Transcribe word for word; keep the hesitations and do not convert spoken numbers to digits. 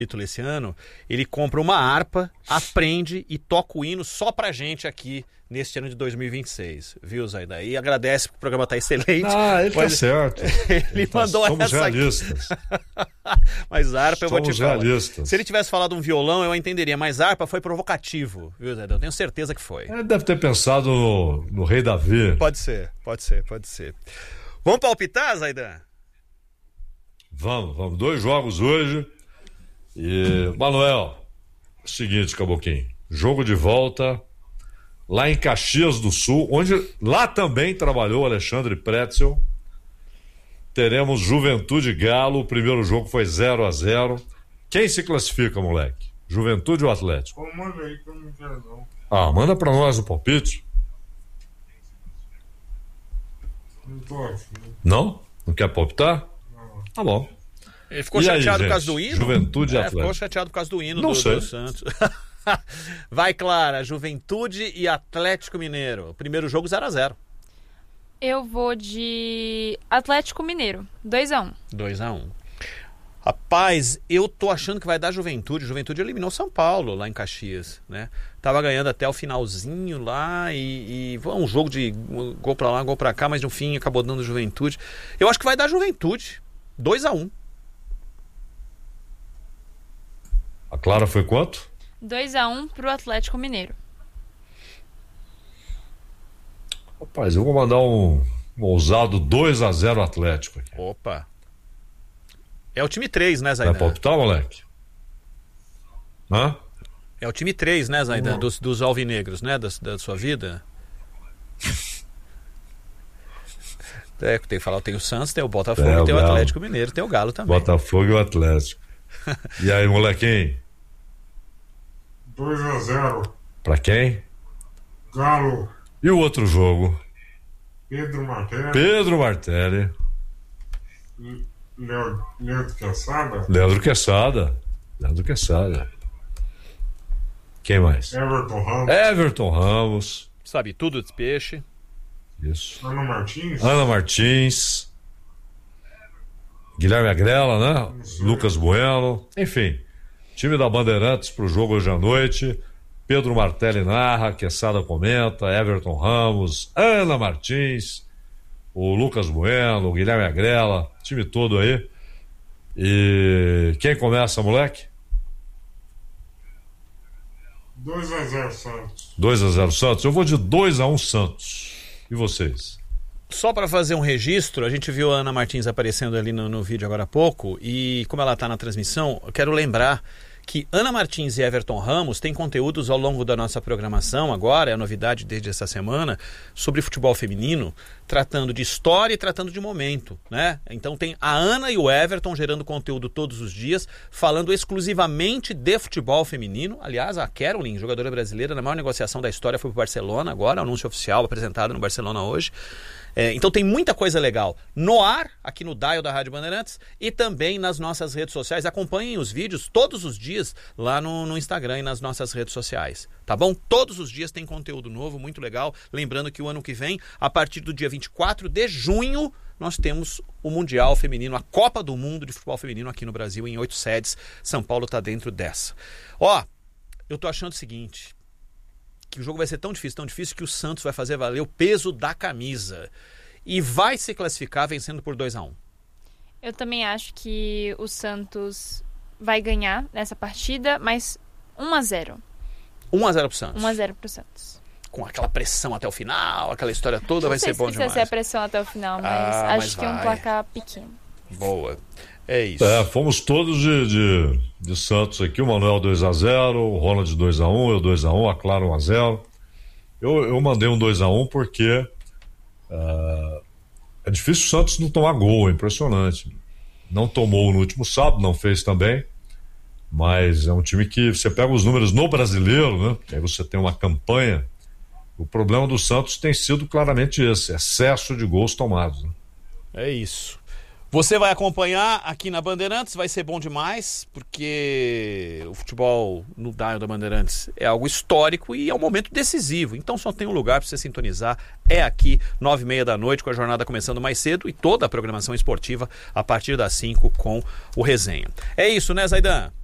título esse ano, ele compra uma harpa, aprende e toca o hino só pra gente aqui neste ano de dois mil e vinte e seis, viu, Zaidan? E agradece porque o programa tá excelente. Ah, ele tá certo. Ele, ele tá, mandou somos essa realistas. Mas harpa, somos eu vou te falar. realistas. Se ele tivesse falado um violão, eu entenderia, mas harpa foi provocativo, viu, Zaidan? Eu tenho certeza que foi. Ele deve ter pensado no, no Rei Davi. Pode ser, pode ser, pode ser. Vamos palpitar, Zaidan? Vamos, vamos. Dois jogos hoje. E, Manuel, seguinte, Caboquinho, jogo de volta lá em Caxias do Sul, onde lá também trabalhou Alexandre Pretzel. Teremos Juventude Galo, o primeiro jogo foi zero a zero. Quem se classifica, moleque? Juventude ou Atlético? Pô, manda aí que eu não quero não. Ah, manda pra nós o palpite. Não tô afim. Não? Não quer palpitar? Não. Tá bom. Ele ficou E chateado aí, por causa gente? do hino? Juventude e é, Atlético. Ficou chateado por causa do hino Não do, sei. do Santos. Vai, Clara, Juventude e Atlético Mineiro. Primeiro jogo zero a zero. Eu vou de Atlético Mineiro, dois a um. dois a um. Rapaz, eu tô achando que vai dar Juventude. Juventude eliminou São Paulo lá em Caxias, né? Tava ganhando até o finalzinho lá e, e um jogo de gol pra lá, gol pra cá, mas no fim acabou dando Juventude. Eu acho que vai dar Juventude, dois a um. A Clara foi quanto? dois a um pro Atlético Mineiro. Rapaz, eu vou mandar um, um ousado dois a zero Atlético aqui. Opa. É o time três, né, Vai Zaidan? palpitar, moleque? Hã? É o time três, né, Zaidan? Dos, dos alvinegros, né? Da, da sua vida. É, tem que falar, tem o Santos, tem o Botafogo, É, o tem o Galo. Atlético Mineiro, tem o Galo também. Botafogo e o Atlético. E aí, molequinho? dois a zero. Pra quem? Galo. E o outro jogo? Pedro Martelli. Pedro Martelli. Leo, Leandro Quesada. Leandro Quesada. Leandro Quesada. Quem mais? Everton Ramos. Everton Ramos. Sabe tudo de peixe. Isso. Ana Martins. Ana Martins. Guilherme Agrela, né? Isso. Lucas Bueno. Enfim, time da Bandeirantes pro jogo hoje à noite. Pedro Martelli narra, Quesada comenta, Everton Ramos, Ana Martins, o Lucas Bueno, o Guilherme Agrela, time todo aí. E quem começa, moleque? dois a zero Santos. dois a zero Santos. Eu vou de dois a um Santos. E vocês? Só para fazer um registro, a gente viu a Ana Martins aparecendo ali no, no vídeo agora há pouco, e como ela está na transmissão, eu quero lembrar que Ana Martins e Everton Ramos têm conteúdos ao longo da nossa programação agora, é a novidade desde essa semana, sobre futebol feminino, tratando de história e tratando de momento, né? Então tem a Ana e o Everton gerando conteúdo todos os dias, falando exclusivamente de futebol feminino. Aliás, a Caroline, jogadora brasileira, na maior negociação da história, foi para o Barcelona agora, anúncio oficial apresentado no Barcelona hoje. É, então tem muita coisa legal no ar, aqui no dial da Rádio Bandeirantes e também nas nossas redes sociais. Acompanhem os vídeos todos os dias lá no, no Instagram e nas nossas redes sociais, tá bom? Todos os dias tem conteúdo novo, muito legal. Lembrando que o ano que vem, a partir do dia vinte e quatro de junho, nós temos o Mundial Feminino, a Copa do Mundo de Futebol Feminino aqui no Brasil, em oito sedes. São Paulo tá dentro dessa. Ó, eu tô achando o seguinte, que o jogo vai ser tão difícil, tão difícil, que o Santos vai fazer valer o peso da camisa e vai se classificar vencendo por dois a um. Eu também acho que o Santos vai ganhar nessa partida, mas um a zero. um a zero pro Santos. um a zero pro Santos. Com aquela pressão até o final, aquela história toda, Não vai sei ser bom se demais. vai ser a pressão até o final, mas Ah, acho mas que é um vai. placar pequeno. Boa. É isso. É, fomos todos de, de, de Santos aqui. O Manuel dois a zero, o Ronald dois a um, eu dois a um, a Clara um a zero. Eu, eu mandei um dois a um porque uh, é difícil o Santos não tomar gol, é impressionante. Não tomou no último sábado, não fez também, mas é um time que você pega os números no Brasileiro, né? Aí você tem uma campanha. O problema do Santos tem sido claramente esse, excesso de gols tomados, né? É isso. Você vai acompanhar aqui na Bandeirantes, vai ser bom demais, porque o futebol no dial da Bandeirantes é algo histórico e é um momento decisivo. Então só tem um lugar para você sintonizar, é aqui, nove e meia da noite, com a jornada começando mais cedo e toda a programação esportiva a partir das cinco com o Resenha. É isso, né, Zaidan?